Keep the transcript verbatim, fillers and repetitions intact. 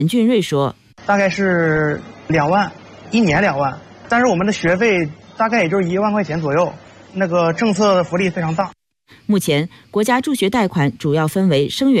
任俊瑞说：“ 大概是两万，一年两万，但是我们的学费大概也就是一万块钱左右。那个政策的福利非常大。” 目前，国家助学贷款主要分为生源。